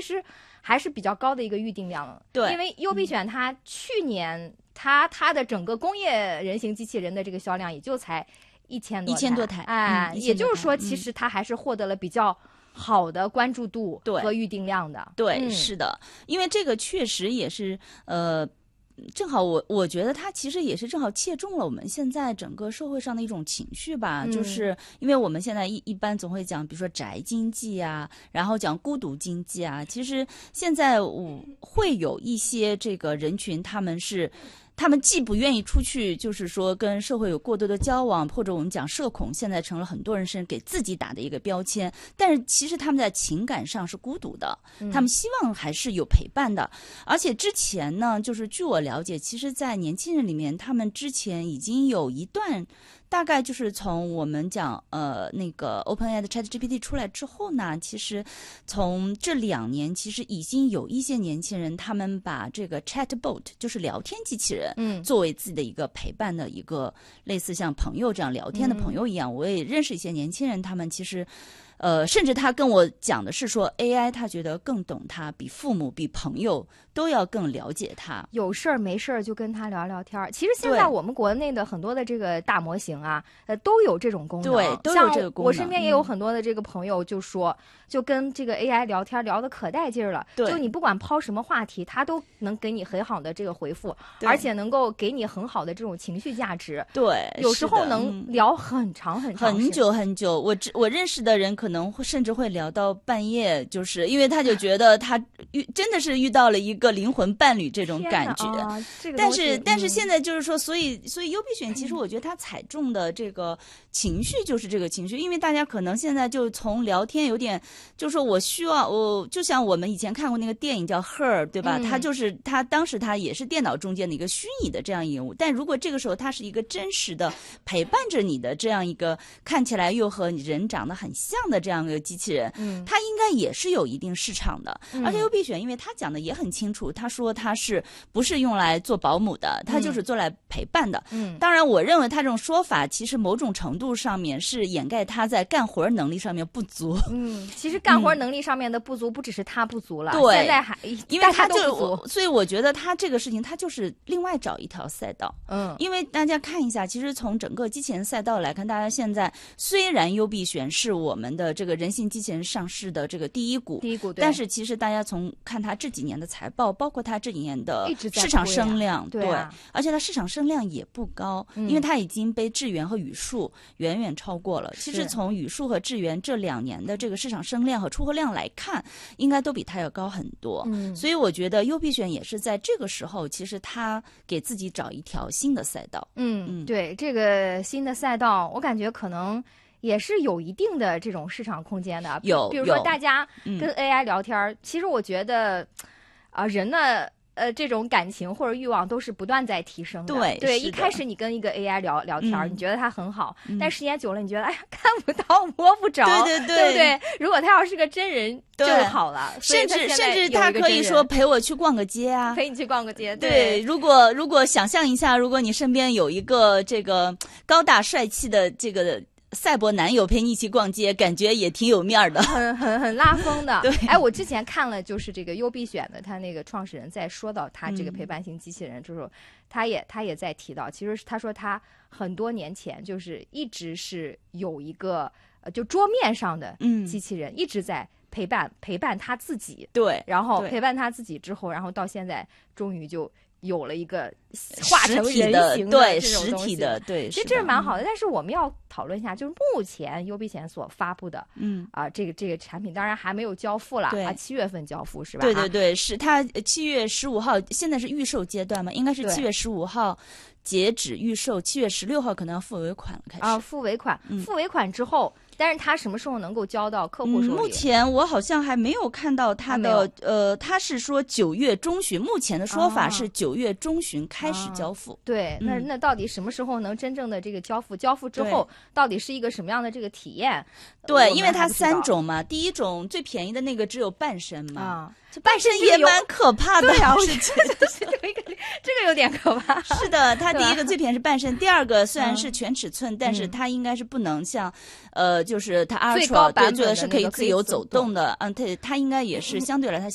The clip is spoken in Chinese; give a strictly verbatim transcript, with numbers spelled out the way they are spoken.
实还是比较高的一个预定量。 对， 因为优必选它去年它它的整个工业人形机器人的这个销量也就才一千多一千多台， 哎、 嗯， 也就是说，其实它还是获得了比较好的关注度和预定量的。 对， 嗯、 是的，因为这个确实也是呃。正好我我觉得它其实也是正好切中了我们现在整个社会上的一种情绪吧， 嗯、 就是因为我们现在一一般总会讲，比如说宅经济啊，然后讲孤独经济啊，其实现在我会有一些这个人群，他们是。他们既不愿意出去，就是说跟社会有过多的交往，或者我们讲社恐，现在成了很多人是给自己打的一个标签。但是其实他们在情感上是孤独的，他们希望还是有陪伴的。嗯、而且之前呢，就是据我了解，其实，在年轻人里面，他们之前已经有一段。大概就是从我们讲呃那个 OpenAI 的 ChatGPT 出来之后呢，其实从这两年其实已经有一些年轻人，他们把这个 Chatbot 就是聊天机器人，嗯，作为自己的一个陪伴的一个类似像朋友这样聊天的朋友一样。嗯、我也认识一些年轻人，他们其实。呃，甚至他跟我讲的是说 A I 他觉得更懂他，比父母比朋友都要更了解他， 有事儿没事儿就跟他聊聊天。其实现在我们国内的很多的这个大模型啊，呃，都有这种功能， 对，都有这个功能。 我身边也有很多的这个朋友就说，嗯、就跟这个 A I 聊天聊得可带劲儿了， 对， 就你不管抛什么话题，他都能给你很好的这个回复，而且能够给你很好的这种情绪价值。 对， 有时候能聊很长很长很久很久。我我认识的人可能会甚至会聊到半夜，就是因为他就觉得他遇真的是遇到了一个灵魂伴侣这种感觉。 啊这个、 但是、嗯、但是现在就是说，所以所以优必选其实我觉得他踩中的这个情绪就是这个情绪，因为大家可能现在就从聊天有点，就是说我需要我就像我们以前看过那个电影叫 Her， 对吧？他、嗯、就是他当时他也是电脑中间的一个虚拟的这样人物，但如果这个时候他是一个真实的陪伴着你的这样一个看起来又和人长得很像的这样一个机器人。嗯，他应该也是有一定市场的，嗯、而且优必选，因为他讲的也很清楚，他说他是不是用来做保姆的，他就是做来陪伴的。嗯，当然，我认为他这种说法其实某种程度上面是掩盖他在干活能力上面不足。 嗯，其实干活能力上面的不足，不只是他不足了， 对、嗯， 现在还因为他就， 所以我觉得他这个事情，他就是另外找一条赛道。嗯，因为大家看一下，其实从整个机器人赛道来看，大家现在虽然优必选是我们的这个人形机器人上市的这个第一股， 第一股， 但是其实大家从看它这几年的财报，包括它这几年的市场声量， 对、啊， 而且它市场声量也不高，嗯、因为它已经被智源和语数远远超过了。其实从语数和智源这两年的这个市场声量和出货量来看，应该都比它要高很多。嗯，所以我觉得优必选也是在这个时候，其实它给自己找一条新的赛道。 嗯，嗯对，这个新的赛道，我感觉可能。也是有一定的这种市场空间的， 有， 比如说大家跟 A I 聊天，嗯、其实我觉得，啊、呃，人呢，呃，这种感情或者欲望都是不断在提升的。 对， 对，一开始你跟一个 A I 聊聊天，嗯、你觉得他很好， 嗯、 但时间久了，你觉得哎呀，看不到摸不着， 对对对， 对不对？如果他要是个真人就好了， 甚至甚至他可以说陪我去逛个街啊， 陪你去逛个街。 对， 对如果如果想象一下，如果你身边有一个这个高大帅气的这个。赛博男友陪你一起逛街，感觉也挺有面儿的， 很很很拉风的。 对， 哎，我之前看了，就是这个优必选的，他那个创始人在说到他这个陪伴型机器人之后，嗯、他也他也在提到，其实他说他很多年前就是一直是有一个呃，就桌面上的机器人、嗯、一直在陪伴陪伴他自己， 对， 然后陪伴他自己之后，然后到现在终于就。有了一个化成人形的对实体的对， 其实这是蛮好的。但是我们要讨论一下，就是目前优必选所发布的，嗯啊，这个这个产品当然还没有交付了啊，七月份交付是吧？ 对对对，是它七月十五号，现在是预售阶段嘛，应该是七月十五号截止预售，七月十六号可能要付尾款了，开始啊，付尾款，嗯、付尾款之后。但是他什么时候能够交到客户手里？ 嗯、目前我好像还没有看到他的，呃，他是说九月中旬，目前的说法是九月中旬开始交付。 啊、对，那、嗯、那到底什么时候能真正的这个交付？交付之后到底是一个什么样的这个体验？ 对，因为它三种嘛，第一种最便宜的那个只有半身嘛。 啊半身也蛮可怕的， 对啊，是这个是有一个，这个有点可怕。 是的，它第一个最便宜是半身，第二个虽然是全尺寸，嗯、但是它应该是不能像，呃，就是它 Ultra 对，这个是可以自由走动的，嗯，它它应该也是相对来它。